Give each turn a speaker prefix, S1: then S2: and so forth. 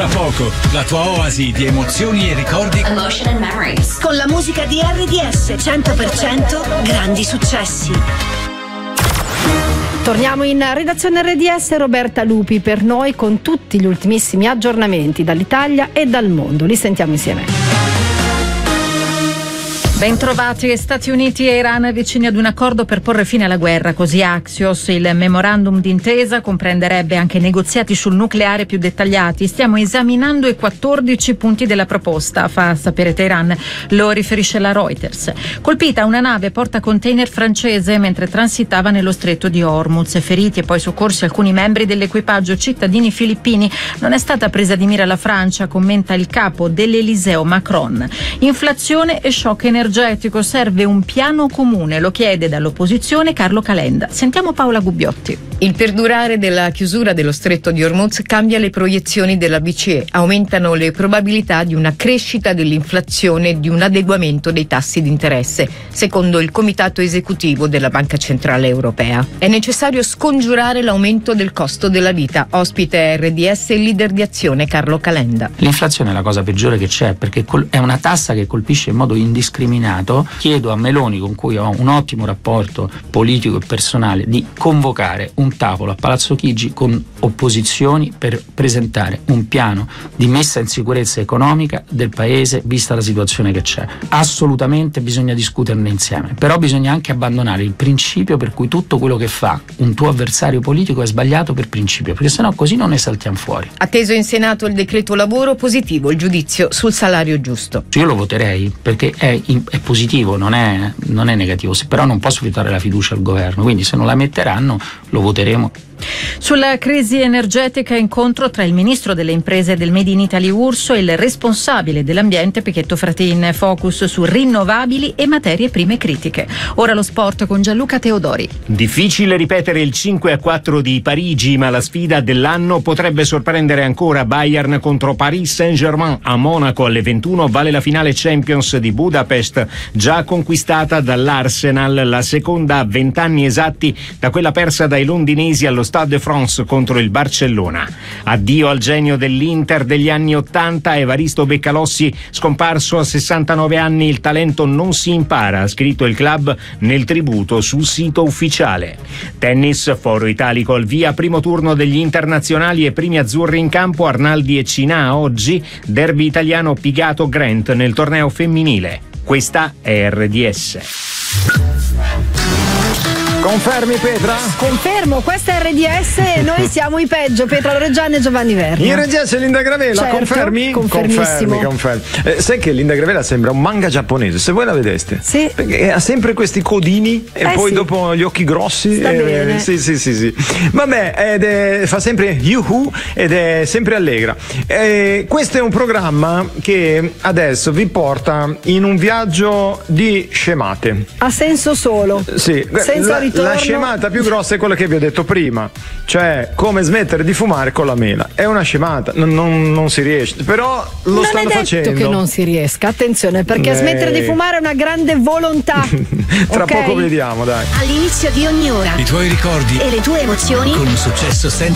S1: Tra poco, la tua oasi di emozioni e ricordi.
S2: Emotion and Memories.
S3: Con la musica di RDS 100% grandi successi.
S4: Torniamo in redazione RDS, Roberta Lupi per noi con tutti gli ultimissimi aggiornamenti dall'Italia e dal mondo. Li sentiamo insieme.
S5: Bentrovati. Stati Uniti e Iran vicini ad un accordo per porre fine alla guerra, così Axios. Il memorandum d'intesa comprenderebbe anche negoziati sul nucleare più dettagliati. Stiamo esaminando i 14 punti della proposta, fa sapere Teheran, lo riferisce la Reuters. Colpita una nave portacontainer francese mentre transitava nello stretto di Hormuz. Feriti e poi soccorsi alcuni membri dell'equipaggio cittadini filippini. Non è stata presa di mira la Francia, commenta il capo dell'Eliseo Macron. Inflazione e shock energetico. Serve un piano comune, lo chiede dall'opposizione Carlo Calenda. Sentiamo Paola Gubbiotti.
S6: Il perdurare della chiusura dello stretto di Hormuz cambia le proiezioni della BCE, aumentano le probabilità di una crescita dell'inflazione e di un adeguamento dei tassi di interesse, secondo il comitato esecutivo della Banca Centrale Europea. È necessario scongiurare l'aumento del costo della vita. Ospite RDS il leader di Azione Carlo Calenda.
S7: L'inflazione è la cosa peggiore che c'è, perché è una tassa che colpisce in modo indiscriminato. Chiedo a Meloni, con cui ho un ottimo rapporto politico e personale, di convocare un tavolo a Palazzo Chigi con opposizioni per presentare un piano di messa in sicurezza economica del paese vista la situazione che c'è. Assolutamente bisogna discuterne insieme, però bisogna anche abbandonare il principio per cui tutto quello che fa un tuo avversario politico è sbagliato per principio, perché sennò così non ne saltiamo fuori.
S6: Atteso in Senato il decreto lavoro, positivo il giudizio sul salario giusto.
S7: Io lo voterei perché è positivo, non è negativo, però non posso votare la fiducia al governo, quindi se non la metteranno lo voteremo.
S5: Sulla crisi energetica, incontro tra il ministro delle imprese del Made in Italy Urso e il responsabile dell'ambiente Pichetto Fratin. Focus su rinnovabili e materie prime critiche. Ora lo sport con Gianluca Teodori.
S8: Difficile ripetere il 5-4 di Parigi, ma la sfida dell'anno potrebbe sorprendere ancora. Bayern contro Paris Saint-Germain a Monaco alle 21 vale la finale Champions di Budapest, già conquistata dall'Arsenal, la seconda a 20 anni esatti da quella persa dai londinesi allo Stade de France contro il Barcellona. Addio al genio dell'Inter degli anni 80, Evaristo Beccalossi, scomparso a 69 anni. Il talento non si impara, ha scritto il club nel tributo sul sito ufficiale. Tennis, foro italico al via, primo turno degli internazionali e primi azzurri in campo, Arnaldi e Cinà oggi, derby italiano Pigato Grant nel torneo femminile. Questa è RDS.
S9: Confermi, Petra?
S4: Confermo, questa è RDS e noi siamo i peggio, Petra Loreggiani e Giovanni Verna.
S9: In RDS Linda Gravella,
S4: certo,
S9: confermi?
S4: Confermissimo.
S9: Confermi. Sai che Linda Gravella sembra un manga giapponese, se voi la vedeste.
S4: Sì.
S9: Perché ha sempre questi codini e poi
S4: sì,
S9: dopo gli occhi grossi.
S4: Sta bene.
S9: Sì. Vabbè, fa sempre yuhu ed è sempre allegra. Questo è un programma che adesso vi porta in un viaggio di scemate.
S4: A senso solo.
S9: Sì.
S4: Senza ritorno.
S9: La scemata più grossa è quella che vi ho detto prima, cioè come smettere di fumare con la mela. È una scemata, non si riesce, però lo stanno facendo.
S4: Non è detto che non si riesca, attenzione, perché smettere di fumare è una grande volontà.
S9: Tra poco vediamo, dai.
S3: All'inizio di ogni ora
S1: I tuoi ricordi
S3: e le tue emozioni
S1: con un successo senza